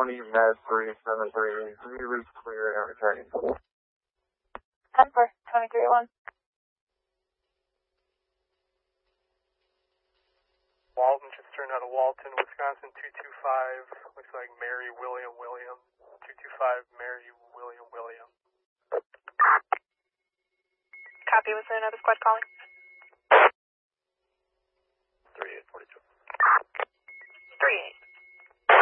20 Med 373. Reroute clear and returning. 10 for 23-1. Walton just turned out of Walton, Wisconsin 225. Looks like Mary William William. 225 Mary William William. Copy, was there another squad calling?